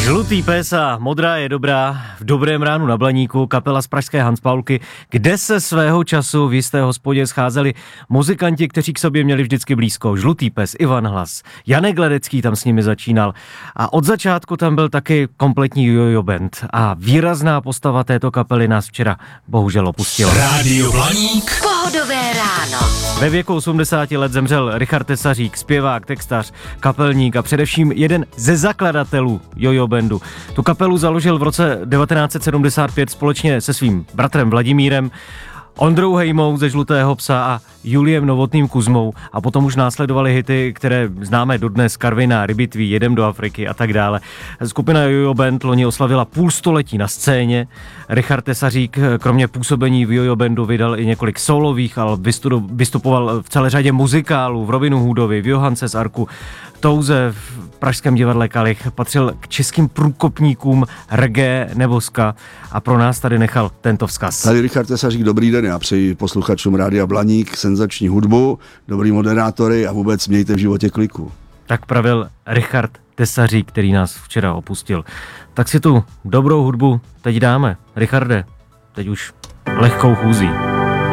Žlutý pes a modrá je dobrá, v dobrém ránu na Blaníku, kapela z pražské Hanspaulky, kde se svého času v jisté hospodě scházeli muzikanti, kteří k sobě měli vždycky blízko. Žlutý pes, Ivan Hlas, Janek Ledecký tam s nimi začínal a od začátku tam byl taky kompletní Jojo Band a výrazná postava této kapely nás včera bohužel opustila. Rádio Blaník. Pohodové ráno. Ve věku 80 let zemřel Richard Tesařík, zpěvák, textař, kapelník a především jeden ze zakladatelů Jojo Bandu. Tu kapelu založil v roce 1975 společně se svým bratrem Vladimírem, Ondrou Hejmou ze Žlutého psa a Juliem Novotným Kuzmou a potom už následovaly hity, které známe dodnes, Karviná, Rybitví, Jedem do Afriky a tak dále. Skupina Jojo Band loni oslavila půl století na scéně. Richard Tesařík kromě působení v Jojo Bandu vydal i několik solových, ale vystupoval v celé řadě muzikálů, v Robinu Hoodovi, v Johance z Arku, Touze, v Pražském divadle Kalich, patřil k českým průkopníkům reggae nebo ska a pro nás tady nechal tento vzkaz. Tady Richard Tesařík, dobrý den, já přeji posluchačům Rádia Blaník senzační hudbu, dobrý moderátory a vůbec mějte v životě kliku. Tak pravil Richard Tesařík, který nás včera opustil. Tak si tu dobrou hudbu teď dáme. Richarde, teď už lehkou chůzí.